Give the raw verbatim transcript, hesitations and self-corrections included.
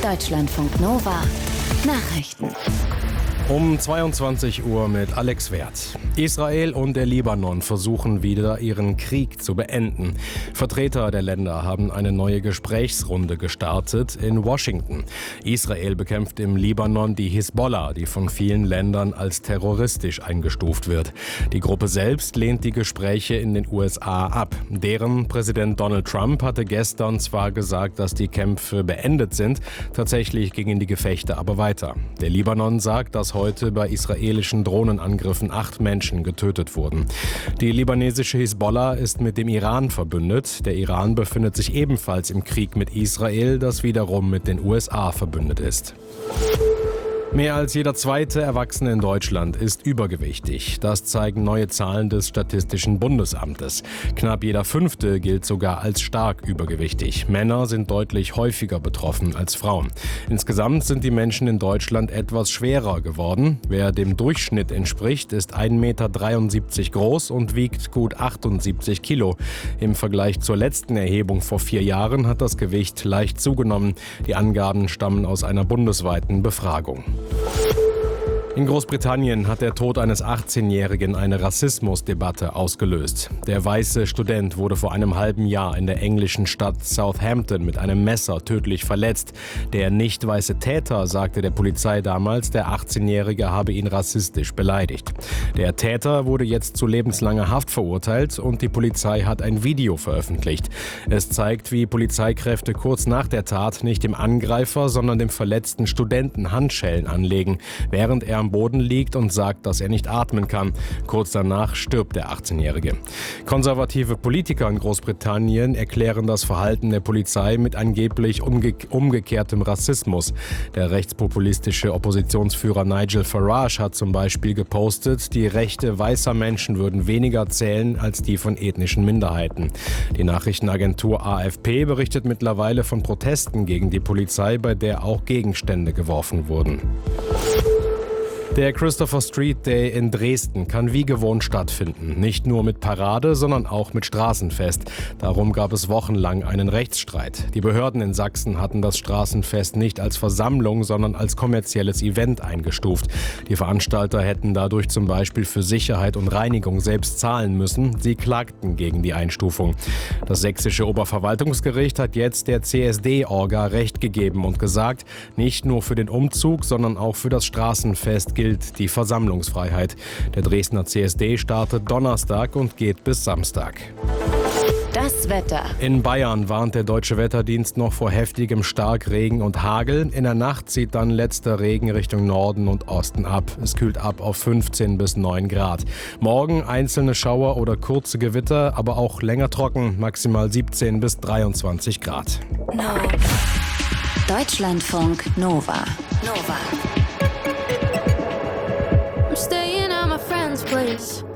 Deutschlandfunk Nova Nachrichten. Um zweiundzwanzig Uhr mit Alex Werth. Israel und der Libanon versuchen wieder, ihren Krieg zu beenden. Vertreter der Länder haben eine neue Gesprächsrunde gestartet in Washington. Israel bekämpft im Libanon die Hisbollah, die von vielen Ländern als terroristisch eingestuft wird. Die Gruppe selbst lehnt die Gespräche in den U S A ab. Deren Präsident Donald Trump hatte gestern zwar gesagt, dass die Kämpfe beendet sind, tatsächlich gingen die Gefechte aber weiter. Der Libanon sagt, dass heute bei israelischen Drohnenangriffen acht Menschen getötet wurden. Die libanesische Hisbollah ist mit dem Iran verbündet. Der Iran befindet sich ebenfalls im Krieg mit Israel, das wiederum mit den U S A verbündet ist. Mehr als jeder zweite Erwachsene in Deutschland ist übergewichtig. Das zeigen neue Zahlen des Statistischen Bundesamtes. Knapp jeder Fünfte gilt sogar als stark übergewichtig. Männer sind deutlich häufiger betroffen als Frauen. Insgesamt sind die Menschen in Deutschland etwas schwerer geworden. Wer dem Durchschnitt entspricht, ist ein Meter dreiundsiebzig groß und wiegt gut achtundsiebzig Kilo. Im Vergleich zur letzten Erhebung vor vier Jahren hat das Gewicht leicht zugenommen. Die Angaben stammen aus einer bundesweiten Befragung. In Großbritannien hat der Tod eines achtzehnjährigen eine Rassismusdebatte ausgelöst. Der weiße Student wurde vor einem halben Jahr in der englischen Stadt Southampton mit einem Messer tödlich verletzt. Der nicht weiße Täter sagte der Polizei damals, der achtzehnjährige habe ihn rassistisch beleidigt. Der Täter wurde jetzt zu lebenslanger Haft verurteilt und die Polizei hat ein Video veröffentlicht. Es zeigt, wie Polizeikräfte kurz nach der Tat nicht dem Angreifer, sondern dem verletzten Studenten Handschellen anlegen, während er am Boden liegt und sagt, dass er nicht atmen kann. Kurz danach stirbt der achtzehnjährige. Konservative Politiker in Großbritannien erklären das Verhalten der Polizei mit angeblich umge- umgekehrtem Rassismus. Der rechtspopulistische Oppositionsführer Nigel Farage hat zum Beispiel gepostet, die Rechte weißer Menschen würden weniger zählen als die von ethnischen Minderheiten. Die Nachrichtenagentur A F P berichtet mittlerweile von Protesten gegen die Polizei, bei der auch Gegenstände geworfen wurden. Der Christopher Street Day in Dresden kann wie gewohnt stattfinden. Nicht nur mit Parade, sondern auch mit Straßenfest. Darum gab es wochenlang einen Rechtsstreit. Die Behörden in Sachsen hatten das Straßenfest nicht als Versammlung, sondern als kommerzielles Event eingestuft. Die Veranstalter hätten dadurch zum Beispiel für Sicherheit und Reinigung selbst zahlen müssen. Sie klagten gegen die Einstufung. Das sächsische Oberverwaltungsgericht hat jetzt der C S D-Orga Recht gegeben und gesagt, nicht nur für den Umzug, sondern auch für das Straßenfest gilt die Versammlungsfreiheit. Der Dresdner C S D startet Donnerstag und geht bis Samstag. Das Wetter. In Bayern warnt der Deutsche Wetterdienst noch vor heftigem Starkregen und Hagel. In der Nacht zieht dann letzter Regen Richtung Norden und Osten ab. Es kühlt ab auf fünfzehn bis neun Grad. Morgen einzelne Schauer oder kurze Gewitter, aber auch länger trocken, maximal siebzehn bis dreiundzwanzig Grad. No. Deutschlandfunk Nova. Nova. I'm staying at my friend's place.